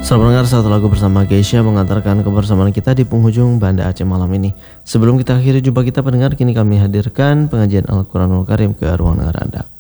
Selamat mendengar satu lagu bersama Geisha mengantarkan kebersamaan kita di penghujung Banda Aceh malam ini. Sebelum kita akhiri jumpa kita pendengar, kini kami hadirkan pengajian Al-Quranul Karim ke ruang dengar Anda.